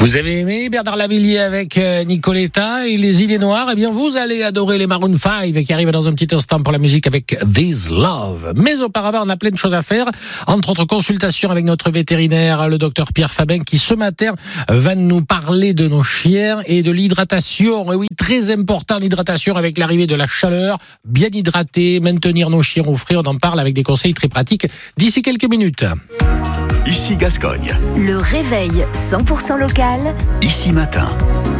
Vous avez aimé Bernard Lavilliers avec Nicoletta et les Idées Noires? Eh bien, vous allez adorer les Maroon 5 qui arrivent dans un petit instant pour la musique avec This Love. Mais auparavant, on a plein de choses à faire. Entre autres, consultation avec notre vétérinaire, le docteur Pierre Fabin, qui ce matin va nous parler de nos chiens et de l'hydratation. Et oui, très important l'hydratation avec l'arrivée de la chaleur. Bien hydrater, maintenir nos chiens au frais. On en parle avec des conseils très pratiques d'ici quelques minutes. Ici Gascogne. Le réveil 100% local. Ici Matin.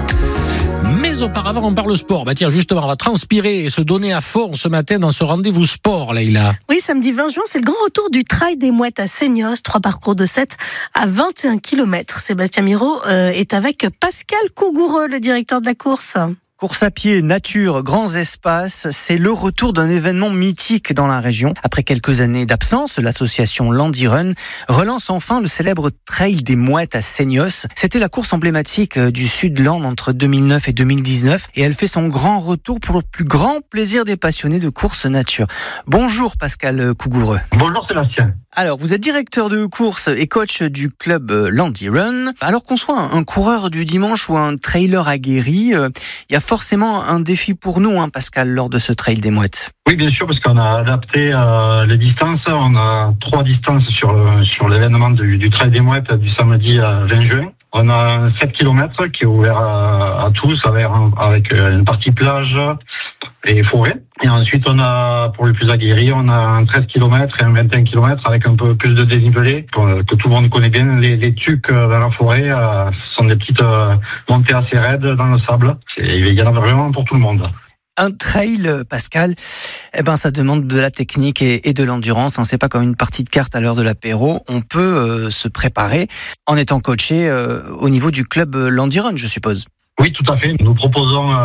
Mais auparavant, on parle sport. Tiens, justement, on va transpirer et se donner à fond ce matin dans ce rendez-vous sport, Leïla. Oui, samedi 20 juin, c'est le grand retour du Trail des Mouettes à Seignos, 3 parcours de 7 à 21 km. Sébastien Miro est avec Pascal Cougoureux, le directeur de la course. Course à pied, nature, grands espaces, c'est le retour d'un événement mythique dans la région. Après quelques années d'absence, l'association Landy Run relance enfin le célèbre Trail des Mouettes à Seignos. C'était la course emblématique du Sud-Land entre 2009 et 2019 et elle fait son grand retour pour le plus grand plaisir des passionnés de course nature. Bonjour Pascal Cougoureux. Bonjour Sébastien. Alors, vous êtes directeur de course et coach du club Landy Run. Alors qu'on soit un coureur du dimanche ou un trailer aguerri, il y a forcément un défi pour nous, Pascal, lors de ce Trail des Mouettes. Oui, bien sûr, parce qu'on a adapté les distances. On a 3 distances sur l'événement du Trail des Mouettes du samedi 20 juin. On a 7 km qui est ouvert à tous avec une partie plage et forêt. Et ensuite, on a, pour les plus aguerris, on a un 13 km et un 21 km avec un peu plus de dénivelé, que tout le monde connaît bien. Les tucs dans la forêt sont des petites montées assez raides dans le sable. Il y en a vraiment pour tout le monde. Un trail, Pascal, ça demande de la technique et de l'endurance. C'est pas comme une partie de cartes à l'heure de l'apéro. On peut se préparer en étant coaché au niveau du club Landy Run, je suppose. Oui, tout à fait. Nous proposons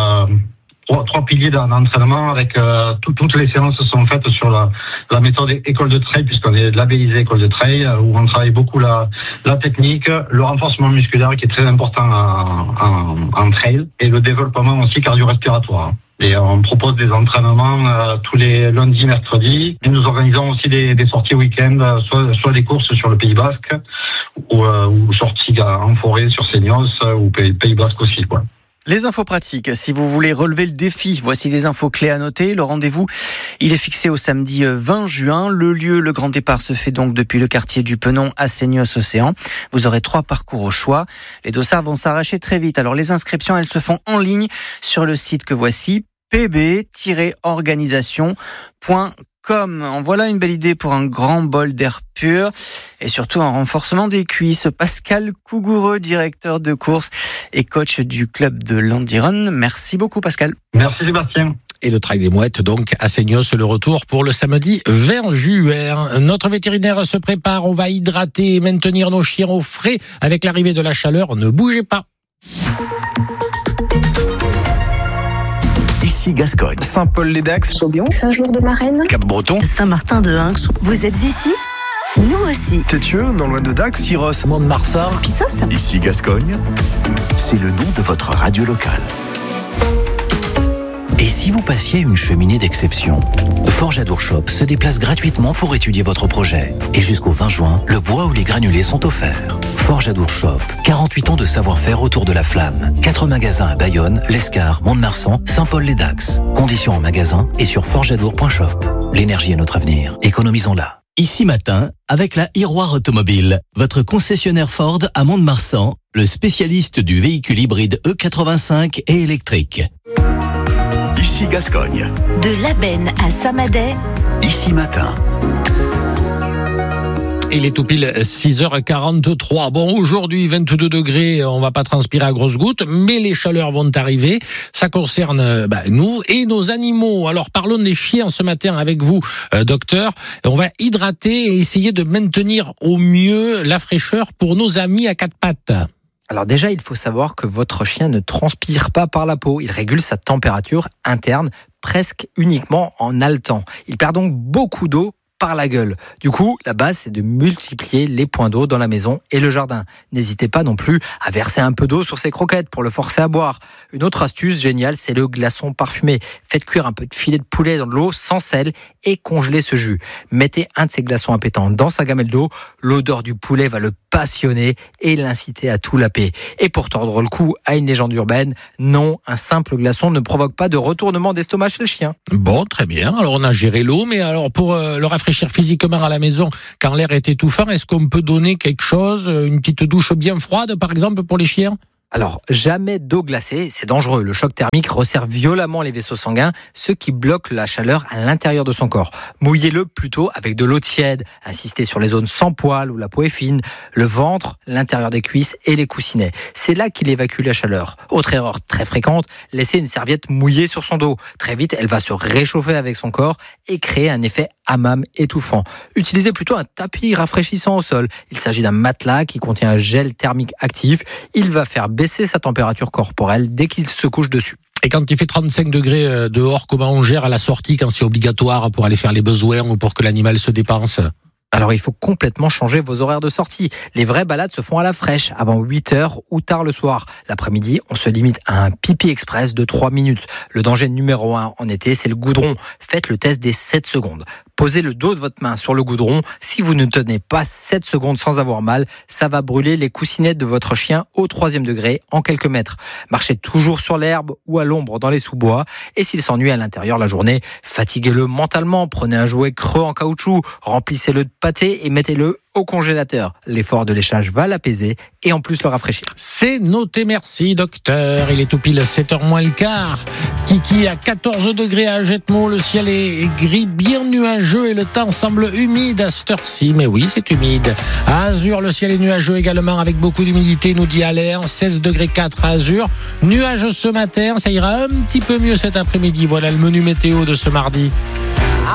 3 piliers d'entraînement avec toutes les séances sont faites sur la méthode école de trail, puisqu'on est labellisé école de trail, où on travaille beaucoup la technique, le renforcement musculaire qui est très important en trail, et le développement aussi cardio-respiratoire. Et on propose des entraînements tous les lundis, mercredis. Et nous organisons aussi des sorties week-end, soit des courses sur le Pays Basque, ou sorties en forêt sur Seignos, ou Pays Basque aussi, quoi. Les infos pratiques, si vous voulez relever le défi, voici les infos clés à noter. Le rendez-vous, il est fixé au samedi 20 juin. Le lieu, le grand départ se fait donc depuis le quartier du Penon à Seignos-Océan. Vous aurez 3 parcours au choix. Les dossards vont s'arracher très vite. Alors les inscriptions, elles se font en ligne sur le site que voici, pb-organisation.com. En voilà une belle idée pour un grand bol d'air pur et surtout un renforcement des cuisses. Pascal Cougoureux, directeur de course et coach du club de Landy Run. Merci beaucoup Pascal. Merci Sébastien. Et le Trail des Mouettes, donc, à Seignos, le retour pour le samedi 20 juin. Notre vétérinaire se prépare, on va hydrater et maintenir nos chiens au frais avec l'arrivée de la chaleur. Ne bougez pas. Ici Gascogne. Saint-Paul-les-Dax, Saubion, Saint-Jour-de-Marraine, Cap-Breton, Saint-Martin-de-Hinx. Vous êtes ici? Nous aussi. Tétieux, non loin de Dax, Syros, Mont-de-Marsan, Pissos. Ici Gascogne. C'est le nom de votre radio locale. Et si vous passiez une cheminée d'exception? Forge Adour Shop se déplace gratuitement pour étudier votre projet. Et jusqu'au 20 juin, le bois ou les granulés sont offerts. Forge Adour Shop, 48 ans de savoir-faire autour de la flamme. 4 magasins à Bayonne, L'Escar, Mont-de-Marsan, Saint-Paul-les-Dax. Conditions en magasin et sur forgeadour.shop. L'énergie est notre avenir. Économisons-la. Ici Matin, avec la Iroir Automobile, votre concessionnaire Ford à Mont-de-Marsan, le spécialiste du véhicule hybride E85 et électrique. Ici Gascogne. De Labenne à Samadey. Ici Matin. Il est tout pile 6h43. Bon, aujourd'hui, 22 degrés, on va pas transpirer à grosses gouttes, mais les chaleurs vont arriver. Ça concerne nous et nos animaux. Alors, parlons des chiens ce matin avec vous, docteur. On va hydrater et essayer de maintenir au mieux la fraîcheur pour nos amis à 4 pattes. Alors déjà, il faut savoir que votre chien ne transpire pas par la peau. Il régule sa température interne presque uniquement en haletant. Il perd donc beaucoup d'eau par la gueule. Du coup, la base, c'est de multiplier les points d'eau dans la maison et le jardin. N'hésitez pas non plus à verser un peu d'eau sur ses croquettes pour le forcer à boire. Une autre astuce géniale, c'est le glaçon parfumé. Faites cuire un peu de filet de poulet dans de l'eau sans sel et congelez ce jus. Mettez un de ces glaçons appétants dans sa gamelle d'eau. L'odeur du poulet va le passionner et l'inciter à tout laper. Et pour tordre le cou à une légende urbaine, non, un simple glaçon ne provoque pas de retournement d'estomac chez le chien. Bon, très bien. Alors, on a géré l'eau, mais alors pour le rafraîchir physiquement à la maison, quand l'air est étouffant, est-ce qu'on peut donner quelque chose, une petite douche bien froide, par exemple, pour les chiens ? Alors, jamais d'eau glacée, c'est dangereux. Le choc thermique resserre violemment les vaisseaux sanguins, ce qui bloque la chaleur à l'intérieur de son corps. Mouillez-le plutôt avec de l'eau tiède. Insistez sur les zones sans poils où la peau est fine, le ventre, l'intérieur des cuisses et les coussinets. C'est là qu'il évacue la chaleur. Autre erreur très fréquente, laisser une serviette mouillée sur son dos. Très vite, elle va se réchauffer avec son corps et créer un effet hammam étouffant. Utilisez plutôt un tapis rafraîchissant au sol. Il s'agit d'un matelas qui contient un gel thermique actif. Il va faire baisser sa température corporelle dès qu'il se couche dessus. Et quand il fait 35 degrés dehors, comment on gère à la sortie quand c'est obligatoire pour aller faire les besoins ou pour que l'animal se dépense ? Alors il faut complètement changer vos horaires de sortie. Les vraies balades se font à la fraîche, avant 8h ou tard le soir. L'après-midi, on se limite à un pipi express de 3 minutes. Le danger numéro 1 en été, c'est le goudron. Faites le test des 7 secondes. Posez le dos de votre main sur le goudron. Si vous ne tenez pas 7 secondes sans avoir mal, ça va brûler les coussinettes de votre chien au 3e degré en quelques mètres. Marchez toujours sur l'herbe ou à l'ombre dans les sous-bois. Et s'il s'ennuie à l'intérieur la journée, fatiguez-le mentalement. Prenez un jouet creux en caoutchouc, remplissez-le de pâté et mettez-le au congélateur. L'effort de léchage va l'apaiser et en plus le rafraîchir. C'est noté, merci docteur. Il est tout pile 7h moins le quart. Kiki à 14 degrés à Jetmont. Le ciel est gris, bien nuageux et le temps semble humide à cette heure-ci. Mais oui, c'est humide. À Azur, le ciel est nuageux également avec beaucoup d'humidité, nous dit Alain. 16 degrés 4 à Azur. Nuages ce matin, ça ira un petit peu mieux cet après-midi. Voilà le menu météo de ce mardi.